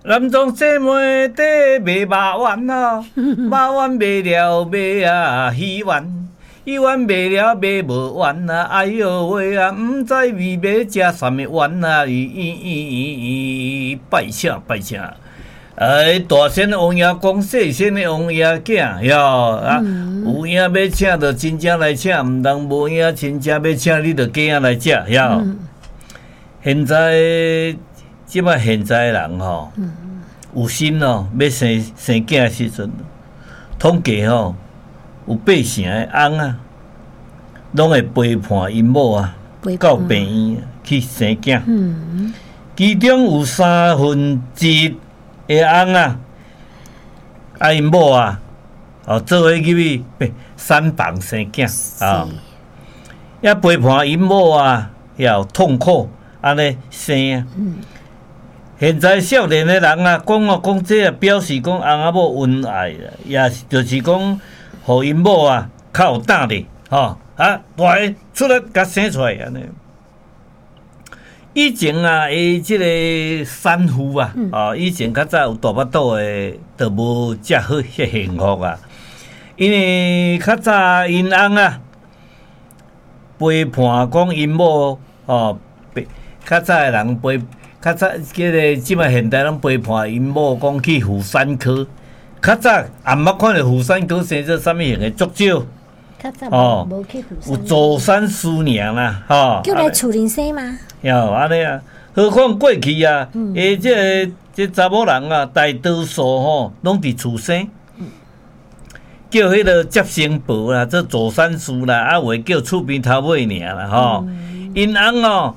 南庄姐妹底卖肉丸啊，肉丸卖了卖啊鱼丸，鱼丸卖了卖无完啊！哎哟喂啊，毋知为要食啥物丸啊？拜请拜请！大仙王爷公，细仙的王爷囝哟啊！有影要请就真正来请，毋通无影真正要请你就假影来食哟。现在即摆现在人吼，有心哦，要生囝的时阵，统计吼有8成的翁啊，拢会陪伴因某啊到病院去生囝。其中有1/3的翁啊，因某啊，做伙去产房生囝啊，也陪伴因某啊，也痛苦安尼生啊。现在少年的人啊，讲这啊，表示讲翁仔某恩爱啦，也就是讲，互因某啊较有胆力，大个出来甲生出来安尼。以前啊，即个产妇啊，以前较早有大腹肚的，就无遮好幸福啊。因为较早因翁啊，陪伴讲因某较早的人较早即摆现代人陪伴因某讲去妇产科，较早也毋捌看到妇产科生做啥物型的，足少。 较早无去妇产科。 有助产师娘啦， 叫来厝里生吗？ 哟，安尼啊，何况过去啊，这查某人啊，大多数拢伫厝生，叫迄个接生婆啦，做助产师啦，袂叫厝边头尾尔啦，因翁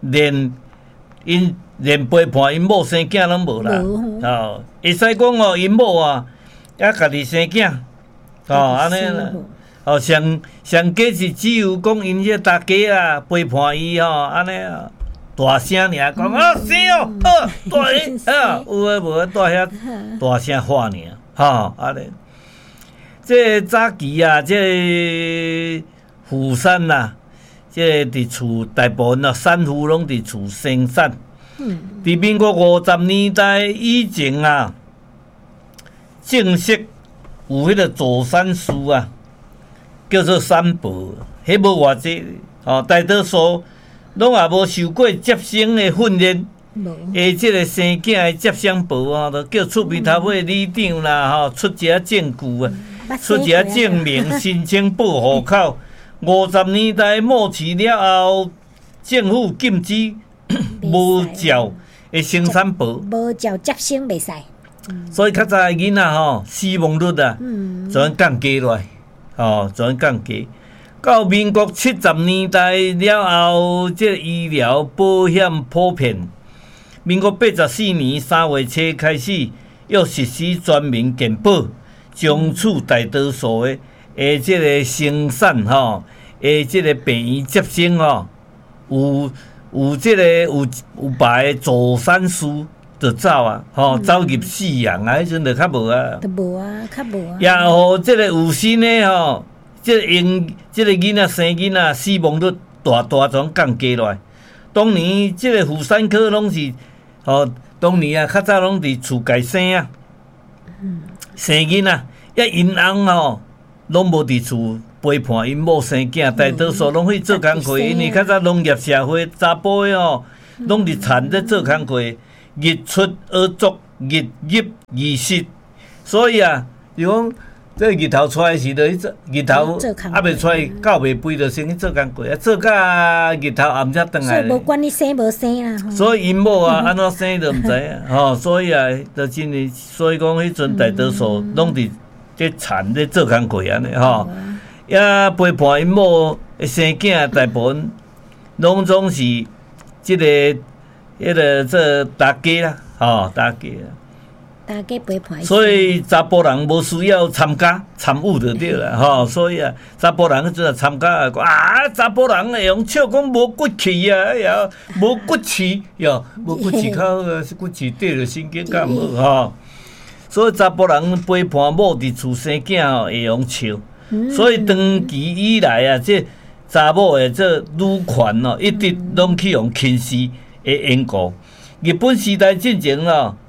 连陪伴因某生囝拢无啦，会使讲因某啊，也家己生囝，安尼啦。上计是只有讲因这大家啊陪伴伊安尼啊大声尔讲生大个有诶无大遐大声喊尔安尼。这早期啊，这妇产啊，这伫厝大部分啊产妇拢伫厝生产。伫民国50年代以前啊，正式有迄个助产师啊。叫做产婆，迄无偌济大多数拢也无受过接生的训练，即个生囝的接生婆就叫厝边头尾里长啦出一下证据啊，出一下证明，申请报户口。50年代末期了后，政府禁止无照的生产婆， 无照接生袂使， 所以较早的囡仔死亡率啊，全降低落来。全降低。到民国70年代了后，这医疗保险普遍。民国84年3月初开始，又实施全民健保，从此大多数的这个生产这个病院接生有这个有牌的助产师就走啊，走入饲养啊，迄阵就较无啊。 都无啊，较无啊。 也互这个有心的这个囡仔生囡仔死亡率大全降低落来。当年这个妇产科拢是当年啊较早拢伫厝家生啊，生囡仔，因翁拢无伫厝陪伴因某生囝，大多数拢去做工课，因为较早农业社会查甫的拢伫田咧做工课。日出而作，日入而息，所以啊，就讲这日头出来时，就去做日头，未出来到未肥，就先去做工课，做到日头暗才转来。 所以无管你生无生啊。 所以因某啊，安怎生就毋知啊，所以啊，就真诶，所以讲迄阵大多数拢伫这田咧做工课安尼也陪伴因某生囝，大部分拢总是即个。迄个这大家啦，大家陪伴。 所以查甫人无需要参与就对啦，所以啊，查甫人迄阵啊参加讲查甫人会用笑讲无骨气啊，无骨气无骨气较好啊，骨气对着神经较毋好所以查甫人陪伴某伫厝生囝会用笑，所以长期以来啊，这查某的这女权一直拢去用轻视。的缘故，日本时代进前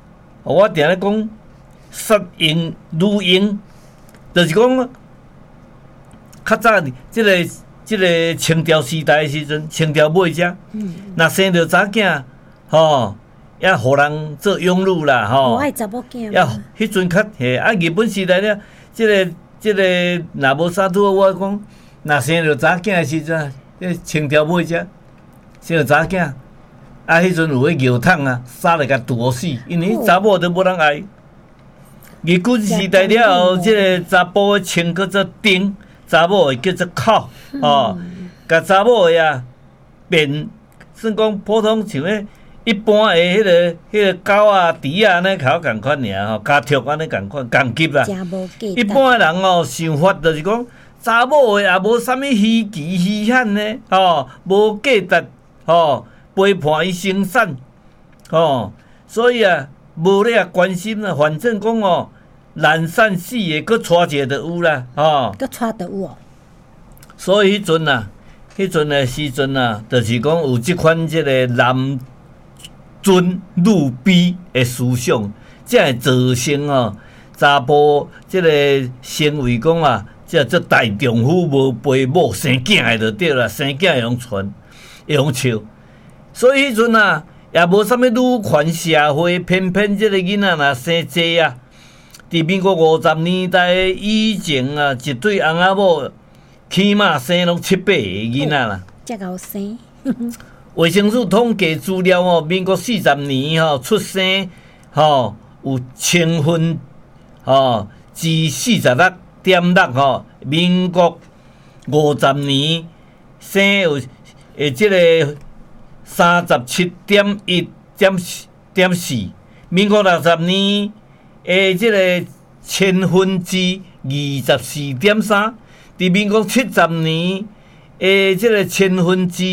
我定咧讲杀婴女婴，就是讲较早即个清朝时代的时阵，清朝尾只，若生着查囝，吼，也互人做养女啦，吼。 爱查某囝。 呀，迄阵较嘿，日本时代了，即个若无啥拄，我讲，若生着查囝的时阵，清朝尾只生着查囝，迄阵有迄摇桶啊，杀来甲剁死，因为查某都无人爱。日本时代了后，即个查甫的称叫做丁。查某会叫做口，甲查某的啊面，算讲普通像迄一般的迄个狗啊、猪啊安尼口共款尔吼，家畜安尼共款共级啦。一般的人想法就是讲，查某的也无啥物稀奇稀罕呢，无价值，陪伴伊生产，所以无咧关心啦，反正讲懒散死的，搁娶一个就有啦， 搁娶就有哦。 所以迄阵的时阵就是讲有即款即个男尊女卑的思想，才会造成查甫即个行为讲即做大丈夫无陪某生囝的就对啦，生囝会用传，会用笑。所以迄阵也无啥物女权社会，偏偏即个囡仔若生济伫民国50年代以前一对翁仔某起码生拢7、8个囡仔啦。 才够生。 卫生署统计资料民国40年出生有1000%至46.6%民国50年生有即个37.1.4%，民国60年。即个1000%至24.3%，伫民国70年即个1000%至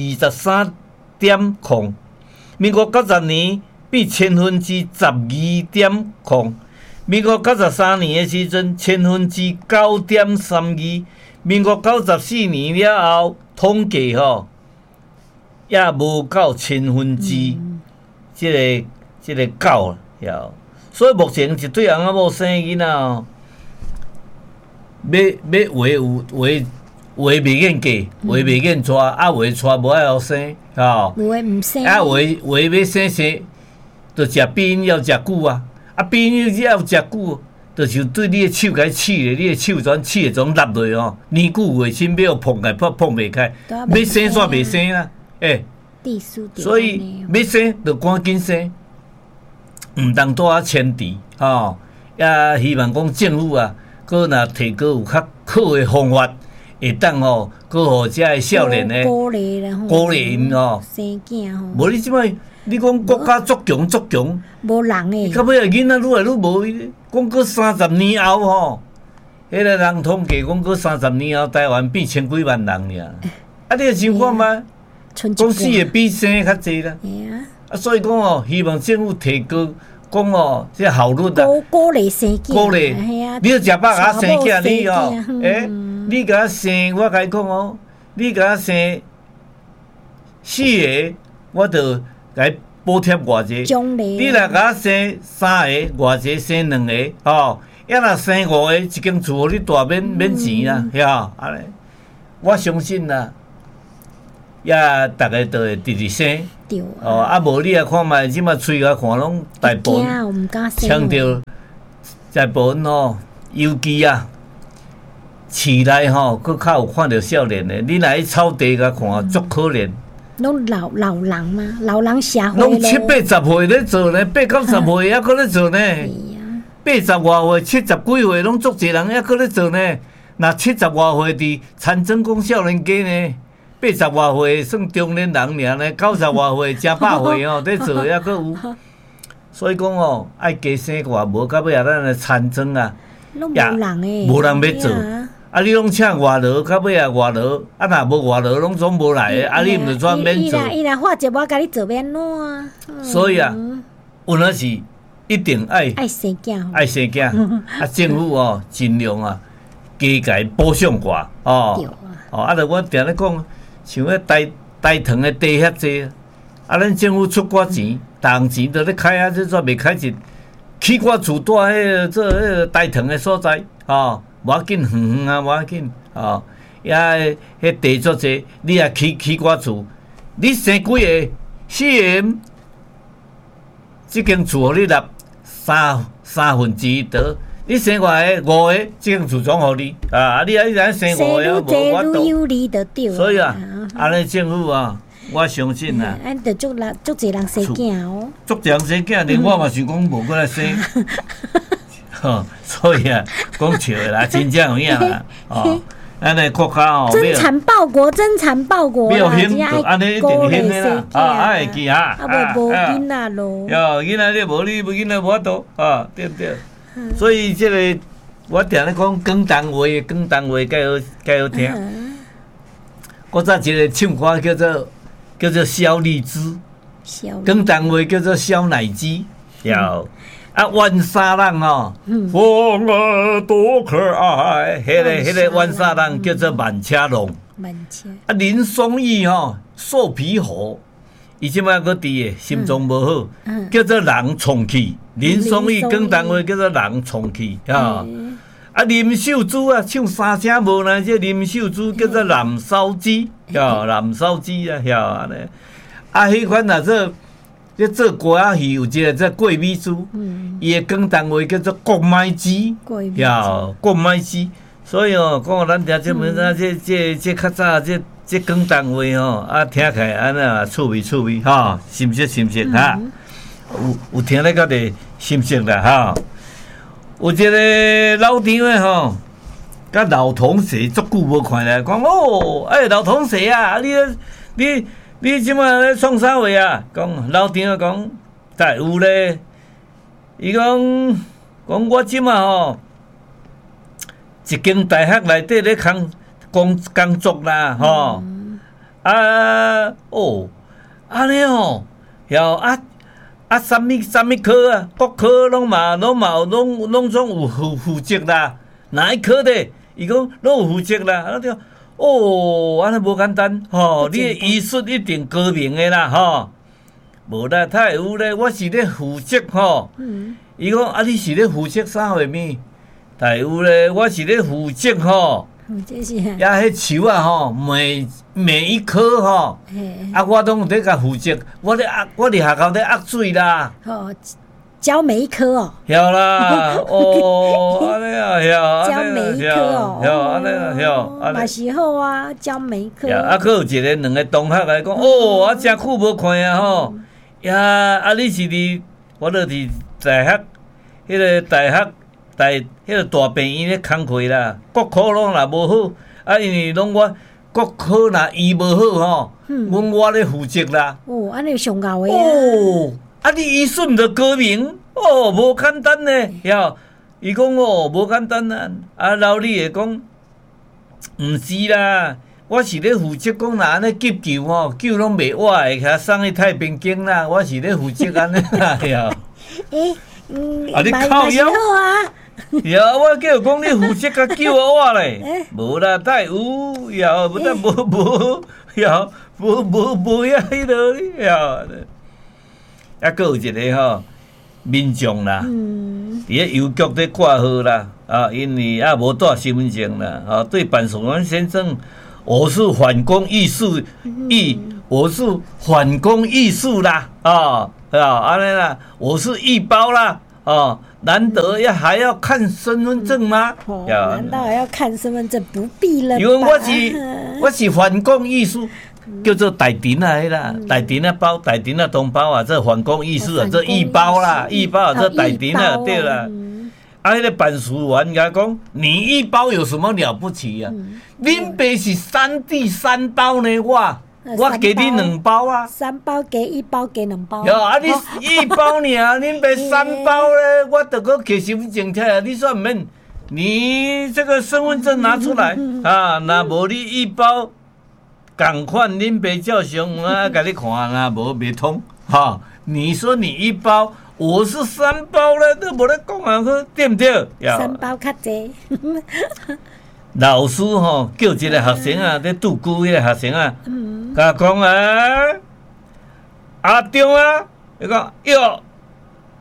23.0%，民国90年比1000%至12.0%，民国93年的时阵1000%至9.32%，民国94年了后统计也无到1000%至即个9了。所以目前一对翁仔某生囡仔要话袂瘾嫁，话袂瘾娶，话娶无爱互生， 话毋生， 话要生，就食避孕药食久避孕药食久，就是对你的手甲刺咧，你的手全刺会总立落年久月深要碰开碰袂开，要生煞袂生啦，所以要生就赶紧生。毋通多牵制，也希望讲政府搁若提高有较好的方法，会当搁互遮个少年的鼓励因生囝无你即摆你讲国家足强， 无人诶， 到尾囡仔愈来愈无，讲搁30年后迄个人统计讲搁30年后台湾变千几万人尔，你想看吗？讲死的比生较济啦。所以讲希望政府提高讲这效率鼓励生囝， 鼓励，你要食饱甲生囝，你你甲生，我甲你讲你甲生4个，我就甲你补贴偌济。你若甲生3个，偌济生2个，要若生5个，一间厝互你大免钱啦，安尼，我相信啦。也逐个都会直生，无你也看卖，即马喙甲看拢大部分强调大部分尤其市内佫较有看到少年的，你若去草地甲看，足可怜。 拢老人嘛，老人社会拢7、80岁咧做呢，8、90岁还佫咧做呢，80外岁、70几岁拢足侪人还佫咧做呢。若70外岁伫参政讲少年家呢。80外岁算中年人尔呢，90外岁、正100岁在做还佫有，所以讲爱加生外，无到尾咱来参政也无人要做。你拢请外劳，到尾外劳，若无外劳，拢总无来的，你毋就专免做。 伊若发一我甲你做要安怎？ 所以有哪是一定爱生囝， 爱生囝。政府尽量加甲伊补偿我就我定咧讲。像迄台糖的地遐济，咱政府出寡钱，重钱都咧开这煞袂开一去我厝住迄做迄个大堂的所在，无要紧，远啊，无要紧，遐迄地足济，你也去我厝，你生几个4个，即间厝互你立三分之一得。你生外个5个，即间厝总互你你生5个无法度。 有利就对。 所以安尼政府我相信就足侪人生囝哦。 足侪人生囝，连我嘛想讲无过来生。所以讲笑啦，真正有影啦。安尼国家增产报国，增产报国啦！ 安尼一定兴的啦，会记袂无囡仔咯。 囡仔你无你囡仔无法度对不对？所以这个我定咧讲广东话，介好听。我早一个唱歌叫做小荔枝，广东话叫做小奶鸡，湾沙人风多可爱，迄个湾沙人叫做满车龙。林松义瘦皮猴，伊即摆搁伫个心脏无好，叫做人冲气。林松义广东话叫做人冲气林秀珠唱三声无呢，这林秀珠叫做蓝烧鸡，蓝烧鸡安尼。迄款做歌仔戏有一个叫桂米猪，伊的广东话叫做国麦鸡，国麦鸡。所以讲咱听这门这较早这广东话听起来安那趣味深刻有听咧到底深刻啦有一个老张的甲老同事足久无看咧，讲老同事你即摆咧创啥话啊？讲老张讲，在有咧，伊讲我即摆一间大学内底咧工作啦安尼啥物科各科拢总有负责啦，哪一科的？伊讲拢有负责啦，安尼无简单你的医术一定高明的啦无啦，太有咧，我是咧负责伊讲你是咧负责啥货物？太有咧，我是咧负责迄树每一棵我拢在甲负责，我伫学校咧压水啦。 浇每一颗晓啦，安尼浇每一颗安尼嘛是好啊，浇每一颗。 佫有一个2个同学来讲，真久无看你是伫我著伫大学，迄个迄个大病院咧工课啦，国科拢若无好，因为拢我国科若医无好我咧负责啦。 安尼上高诶你医术毋着高明无简单呢，伊讲无简单老李会讲，毋是啦，我是咧负责讲若安尼急救救拢袂活的，遐送去太平间啦，我是咧负责安尼啦你靠腰我叫讲你负责甲救我咧，无啦，太有无得无迄落佫有一个民众啦，伫咧邮局咧挂号啦，因为无带身份证啦，对办守员先生，我是反攻艺术啦，安尼啦，我是义胞啦，难得还要看身份证吗？ 难道还要看身份证？不必了吧。 因为我是反攻艺术。叫做台陈啦，台陈包，台陈同胞这反攻意识这义胞啦，义胞这台陈对啦。迄个办事员甲讲，你义胞有什么了不起啊？恁爸是3弟3包呢，我给你2包 3包给1包给2包。 你1包尔，恁爸3包咧，我得个给身份证贴，你说唔免？你这个身份证拿出来那无你1包。同款恁爸照常甲你看无袂通你说你1包，我是3包咧，都无咧讲对不对 ？3包较济。 老师叫一个学生咧拄久迄个学生甲讲阿中伊讲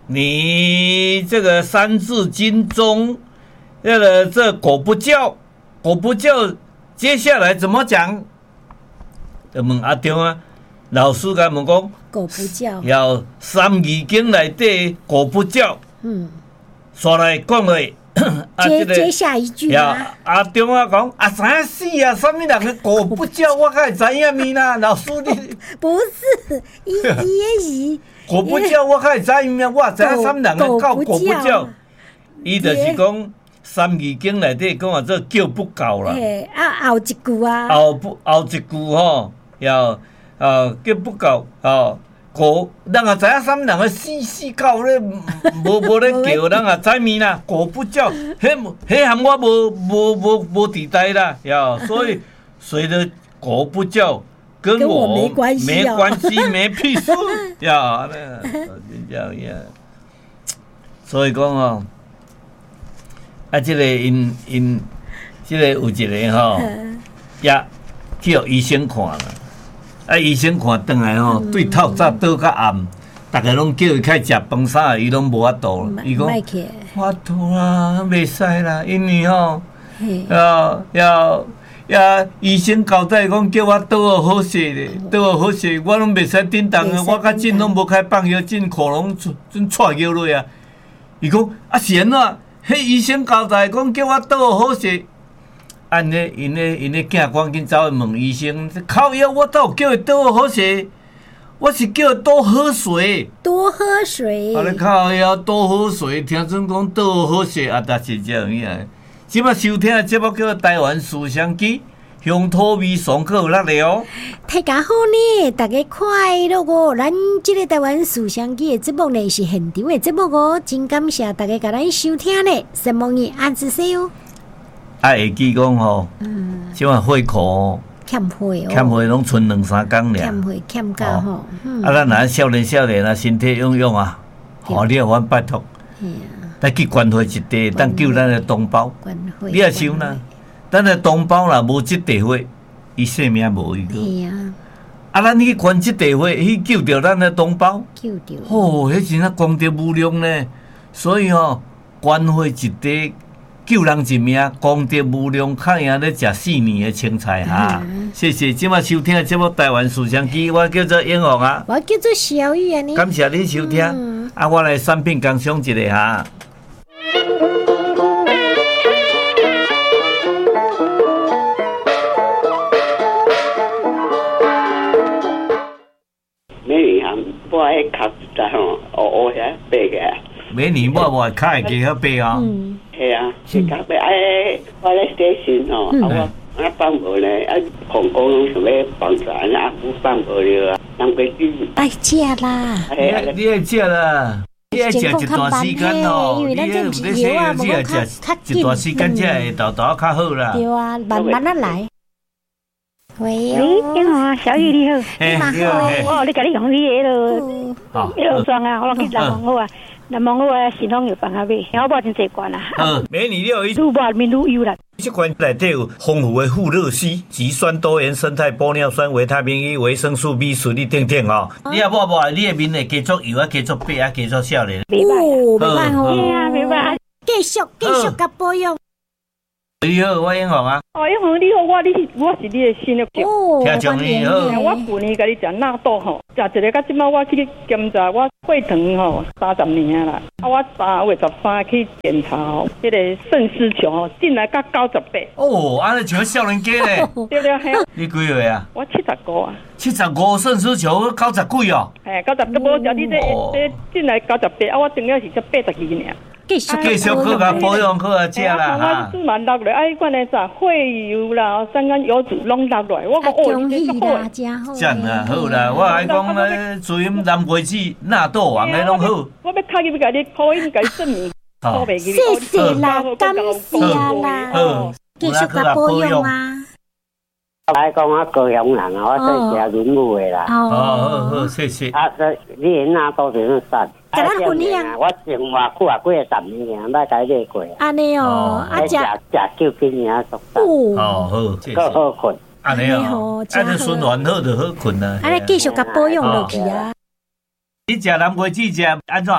你这个《三字经》中，这狗不叫，接下来怎么讲？就问阿中啊，老师甲问讲， 狗不叫， 要《三字经》内底狗不叫，刷来讲嘞。 接下一句啊！ 阿中啊讲啊，知影死啊！什么人个狗不叫，我该知影咪啦？老师你不是，伊是狗不叫，我该知影咪？我知影什么人个狗不叫？伊就是讲《三字经》内底讲啊，这叫不教啦。 后一句啊， 后一句吼，要叫不教哦。狗，咱也知影什么人个死狗咧，无咧叫，咱也知咪啦。狗不叫，迄和我无地带啦，呀，所以随着狗不叫，跟我没关系， 没屁事呀，这样呀。所以讲哦，这个因，这个有一个吼，也去互医生看啦。医生看转来吼，对透早倒到暗，大家拢叫伊开食饭啥，伊拢无法度。伊讲法度啦，袂使啦，因为吼，医生交代讲叫我倒好好势咧，倒好好势，我拢袂使顶当啊，我较紧拢无开放药，进可能准带药落啊。伊讲啊是安怎？迄医生交代讲叫我倒好好势。按呢，因咧囝赶紧走去问医生，靠药我倒叫伊倒好势，我是叫伊多喝水。多喝水。啊，你靠药多喝水，听准讲倒好势啊，但是这样。即摆收听的节目叫台湾思想机，乡土味上课有力的哦。 大家好呢，大家快乐哦！咱这个台湾思想机的节目呢是现场的节目哦，真感谢大家甲咱收听呢，希望你按一下哦。会记讲吼，即款血库哦， 欠血拢剩2-3工尔， 欠到吼。 咱若少年啊，身体勇勇啊，你也阮拜托，咱去关怀一地，当救咱的同胞。你也想啦，咱的同胞若无即地血，伊性命无伊个。咱去关即地血，去救着咱的同胞。迄真啊功德无量呢。所以吼，关怀一地。救人一命，功德无量，较赢咧食4年的青菜哈。谢谢，今晚收听的节目《台湾思想机》，我叫做英红啊， 我叫做小雨啊。 感谢你收听，我来产品工商一下哈。 每年我爱卡在吼，黑遐白个。 每年我卡会加较白啊。 系啊，是较白。我咧写信吼，我放无咧，皇宫拢想要放啥，我放无了啊。当归子爱食啦， 你爱食啦，你爱食一段时间哦，你咧有咧写，你爱食一段时间才会豆豆较好啦。 对啊，慢慢啊来。喂， 你好，小雨你好， 你好， 哦，你甲你用你迄落，迄落装啊，我拢去南蒙古啊。南蒙古的信用有放下尾，我无真习惯啦。 美女你有愈抹面愈油啦。 这款内底有丰富的富乐烯、极酸多元生态玻尿酸、维他命 E、维生素 B 水你等等哦。你也抹抹，你的面会加足油啊，加足白啊，加足少年。 袂歹吼， 袂歹。 继续甲保养。 你好，我英红啊。 英红你好，我是你的新的客。 听众你好。 我去年甲你食纳豆吼，食一个，到即摆我去检查我血糖吼30年啦。我3月13去检查吼，迄个肾丝球吼进来到98。 哦，安尼像少年家咧。 对对嘿。 你几岁啊？ 我75啊。 75肾丝球90几哦。 嘿，90都无食你这进来98，我重要是才82尔。 继续好甲保养好啊，食啦哈。我慢落来，款的啥血油啦、三甘油脂拢落来，我讲恭喜啦，真好。 赞啊，好啦，我还讲咧，做蓝桂子、纳豆王的拢好。 我要卡入甲你考因甲你证明， 谢谢啦，感谢啦，继续甲保养啊。 来讲我高雄人啊，我做写论语的啦。 好，谢谢。 你那都是啥？ 甲咱分享。 我生活久啊，几个10年，捌甲你过。 安尼哦， 食酒今年熟悉。 好，谢谢。 好困。 安尼哦，安尼循环好就好困啊。 安尼继续甲保养落去啊。 你食蓝桂子食安怎？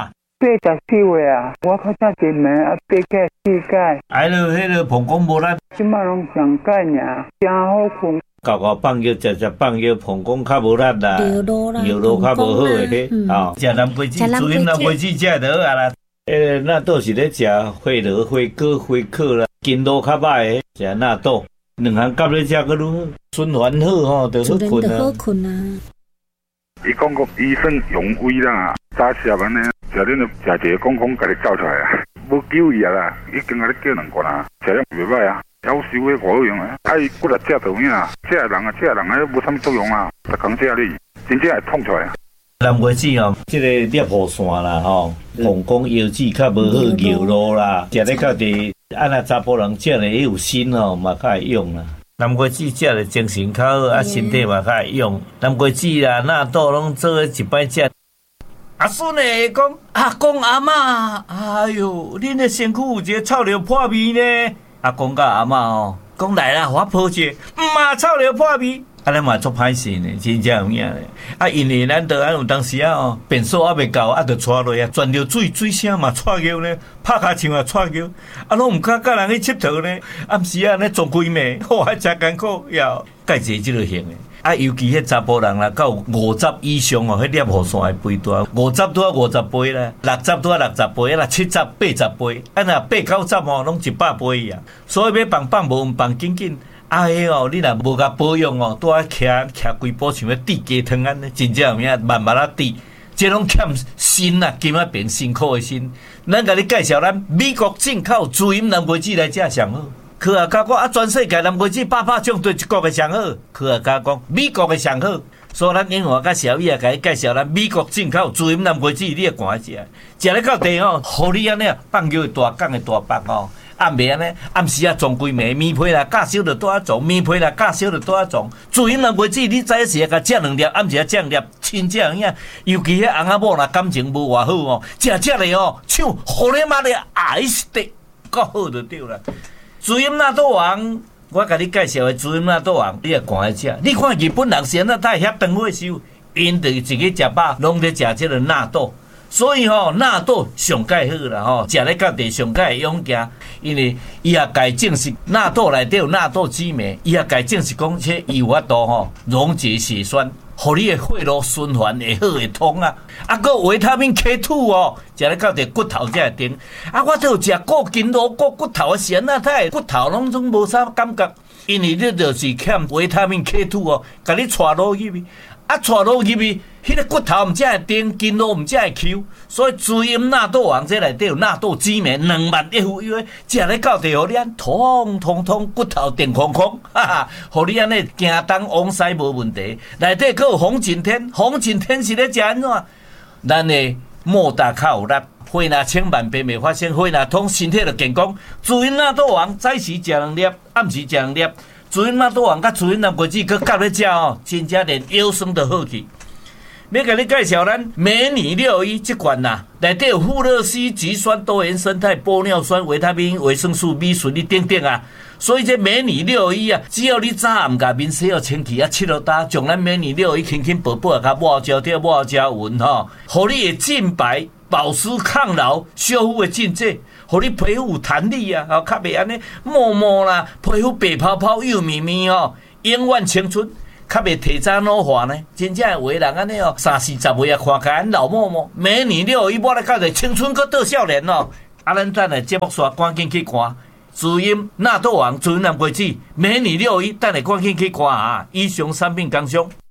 84岁啊，我较早前面啊8届4届。 哎了，迄个膀胱无力， 即摆拢上届尔，真好困。 搞放尿，食放尿，膀胱较无力啦， 尿路较无好诶，吼，食南瓜子，主饮南瓜子食就好啊啦。纳豆是咧食花螺、花果、花壳啦，筋路较歹诶，食纳豆，两项夹咧食佫愈好，循环好吼，就好困啊。 好困啊！ 伊讲个医生用胃啦，早食安尼，食恁就食一个讲家己走出来啊，无救伊啊啦，已经甲你叫两罐啊，食样袂歹啊。夭寿诶好用啊！伊骨力食到影啊，食人无啥物作用啊，逐工食你，真正会痛出来啊！ 南瓜子哦，即个裂雨线啦吼，膀胱腰子较无好，尿路啦，食咧较地，按那查甫人食咧有锌哦，嘛较会用啦。南瓜子食咧精神较好，啊身体嘛较会用。南瓜子啦、纳豆拢做伙一摆食。阿孙诶讲，阿公阿嬷，哎哟，恁诶身躯有一个臭尿破味呢。阿公甲阿嬷哦，讲来啦，我抱一个，妈臭尿破味，安尼嘛足歹势呢，真正有影咧。啊，因为咱都有当时啊哦，便所还袂够，啊，着带落啊，转着水声嘛带叫呢，拍骹枪也带叫，啊，拢毋敢甲人去佚佗呢。暗时啊，呢撞规暝，哇，真艰苦呀，介济即落型诶。啊，尤其迄查甫人啦，到50以上哦，迄裂雨线会肥大，50拄啊50杯啦，60拄啊60杯啦，70、80杯，啊若8、90哦，拢100杯啊。所以要放无放紧紧，啊迄哦，你若无甲保养哦，拄啊徛规煲像要滴鸡汤安尼，真正有影慢慢啊滴，这拢欠锌啊，今仔变辛苦的锌。咱甲你介绍咱美国进口自饮南瓜子来食上好。科学家讲啊，全世界南瓜子800种，对一国的上好。科学家讲美国的上好，所以咱英华甲小雨啊，甲你介绍咱美国进口自饮南瓜子，你会赶食，食咧到地哦，互你安尼放尿大缸的大腹哦，暗暝安尼暗时啊撞规暝，面皮啦甲烧着多撞，面皮啦甲烧着多撞。自饮南瓜子，你早时啊甲食2粒，暗时啊食2粒，真正影。尤其迄翁仔某若感情无偌好哦，食咧哦，像互你妈的爱死的，够好就对啦。自饮纳豆王，我甲你介绍的自饮纳豆王，你也赶来食。你看日本人是安怎太遐长岁数，因就自己食饱，拢咧食这个纳豆。所以吼，纳豆上介好啦吼，食咧到地上介会勇行，因为伊也家证实纳豆内底有纳豆激酶，伊也家证实讲，且伊有法度吼溶解血栓。互你的血路循环会好会通啊！啊，搁维他命 K2 哦，食咧到地骨头才会顶。啊，我都有食过筋络过骨头的时啊，太骨头拢总无啥感觉，因为你就是欠维他命 K2 哦，甲你带落去。啊，带落去，迄个骨头毋才会顶，筋络毋才会抽，所以自饮纳豆王这内底有纳豆激酶2万亿副油，食咧到地，互你安通骨头定空空，哈哈，互你安尼行东往西无问题。内底佫有红景天，红景天是咧食安怎？咱的莫大较有力，血若千万遍袂发生，血若通，身体就健康。自饮纳豆王早时食2粒，暗时食2粒。自饮纳豆王甲自饮南瓜子佮夹咧食哦，真正连腰酸都好去。要甲你介绍咱美女61这款啦，内底有富勒烯、植酸、多元生态、玻尿酸、维他命、维生素 B 醇，你等等啊。所以这美女61啊，只要你早暗甲面洗好清气啊，拭落干，将咱美女61轻轻薄薄甲抹焦掉、抹焦匀吼，互你的净白、保湿、抗老、修复的境界。互你皮肤有弹力啊，较袂安尼毛啦，皮肤白泡泡、幼绵绵哦，永远青春，较袂提早老化呢。真正有的人安尼哦，30、40岁啊，看起来老毛，美女61抹咧到底青春搁倒少年哦。啊，咱等下节目煞赶紧去看，自饮纳豆王、自饮南瓜子，美女61，等下赶紧去看啊！以上产品工商。